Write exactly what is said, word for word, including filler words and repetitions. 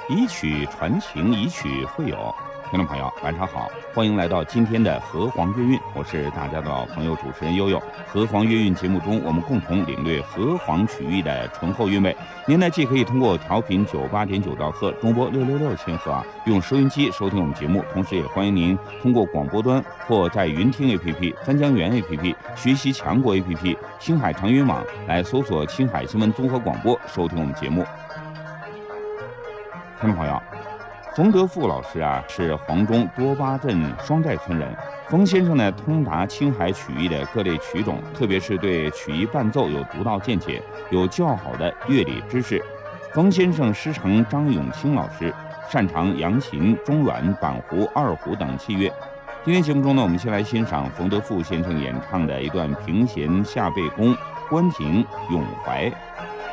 以曲传情，以曲会友。听众朋友，晚上好，欢迎来到今天的河湟乐韵，我是大家的老朋友主持人悠悠。河湟乐韵节目中，我们共同领略河湟曲艺的醇厚韵味。您呢，既可以通过调频九八点九兆赫、中波六六六千赫啊，用收音机收听我们节目，同时也欢迎您通过广播端或在云听 A P P、三江源 A P P、学习强国 A P P、青海长云网来搜索青海新闻综合广播，收听我们节目。听众朋友，冯德富老师啊，是黄忠多巴镇双寨村人。冯先生呢，通达青海曲艺的各类曲种，特别是对曲艺伴奏有独到见解，有较好的乐理知识。冯先生师承张永清老师，擅长扬琴、中阮、板胡、二胡等器乐。今天节目中呢，我们先来欣赏冯德富先生演唱的一段评弦下背弓《关亭咏怀》。